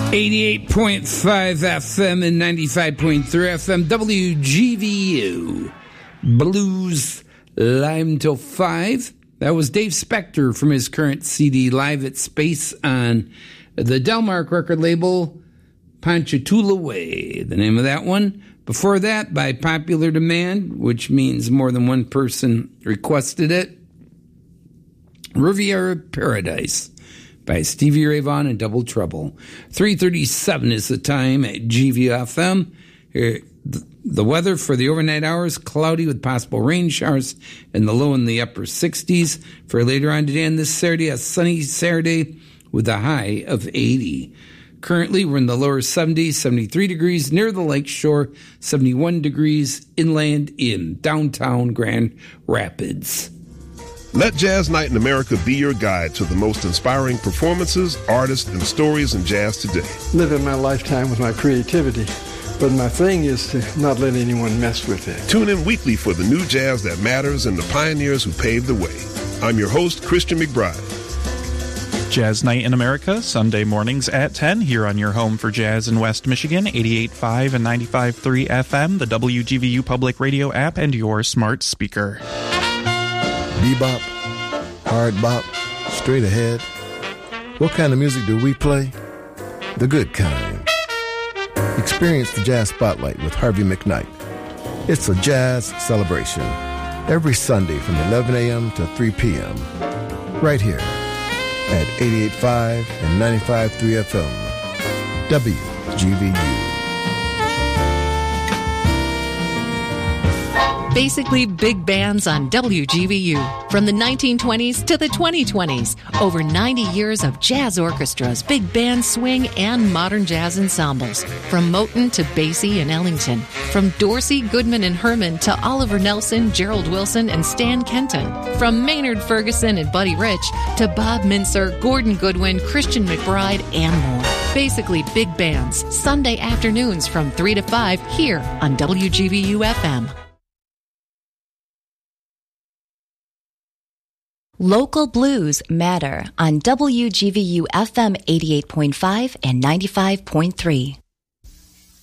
88.5 FM and 95.3 FM WGVU. Blues live until 5. That was Dave Spector from his current CD, Live at Space, on the Delmark record label, Ponchatoula Way, the name of that one. Before that, by popular demand, which means more than one person requested it, Riviera Paradise by Stevie Ray Vaughan and Double Trouble. 3:37 is the time at GVFM. The weather for the overnight hours, cloudy with possible rain showers and the low in the upper 60s. For later on today and this Saturday, a sunny Saturday with a high of 80. Currently, we're in the lower 70s, 73 degrees near the lake shore, 71 degrees inland in downtown Grand Rapids. Let Jazz Night in America be your guide to the most inspiring performances, artists, and stories in jazz today. Living my lifetime with my creativity, but my thing is to not let anyone mess with it. Tune in weekly for the new jazz that matters and the pioneers who paved the way. I'm your host, Christian McBride. Jazz Night in America, Sunday mornings at 10, here on your home for jazz in West Michigan, 88.5 and 95.3 FM, the WGVU Public Radio app, and your smart speaker. Bebop, hard bop, straight ahead. What kind of music do we play? The good kind. Experience the Jazz Spotlight with Harvey McKnight. It's a jazz celebration every Sunday from 11 a.m. to 3 p.m. right here at 88.5 and 95.3 FM, WGVU. Basically big bands on WGVU. From the 1920s to the 2020s. Over 90 years of jazz orchestras, big band swing, and modern jazz ensembles. From Moten to Basie and Ellington. From Dorsey, Goodman, and Herman to Oliver Nelson, Gerald Wilson, and Stan Kenton. From Maynard Ferguson and Buddy Rich to Bob Mincer, Gordon Goodwin, Christian McBride, and more. Basically big bands. Sunday afternoons from 3 to 5 here on WGVU FM. Local blues matter on WGVU FM 88.5 and 95.3.